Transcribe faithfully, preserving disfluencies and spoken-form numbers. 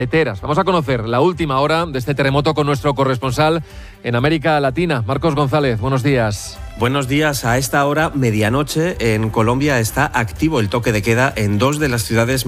Carreteras. Vamos a conocer la última hora de este terremoto con nuestro corresponsal en América Latina, Marcos González. Buenos días. Buenos días. A esta hora, medianoche, en Colombia está activo el toque de queda en dos de las ciudades